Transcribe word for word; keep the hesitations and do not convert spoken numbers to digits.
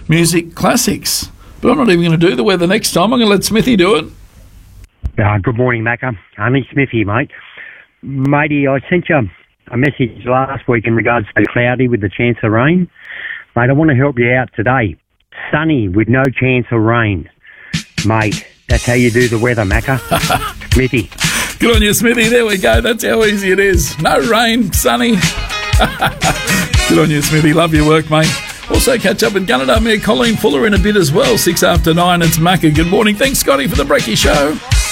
music classics. But I'm not even going to do the weather next time. I'm going to let Smithy do it. Uh, good morning, Macca. Only Smithy, mate. Matey, I sent you a message last week in regards to cloudy with the chance of rain. Mate, I want to help you out today. Sunny with no chance of rain. Mate, that's how you do the weather, Macca. Smithy. Good on you, Smithy. There we go. That's how easy it is. No rain, sunny. Good on you, Smithy. Love your work, mate. Also catch up with Gunnedah Mayor Colleen Fuller in a bit as well. Six after nine, it's Macca. Good morning. Thanks, Scotty, for the Brekkie Show.